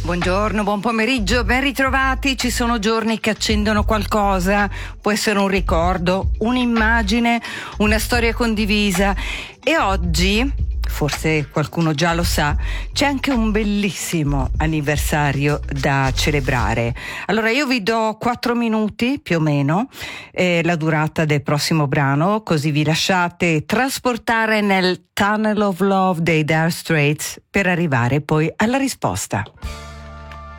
Buongiorno, buon pomeriggio, ben ritrovati. Ci sono giorni che accendono qualcosa, può essere un ricordo, un'immagine, una storia condivisa. E oggi, forse qualcuno già lo sa, c'è anche un bellissimo anniversario da celebrare. Allora io vi do 4 minuti più o meno, la durata del prossimo brano, così vi lasciate trasportare nel Tunnel of Love dei Dire Straits per arrivare poi alla risposta.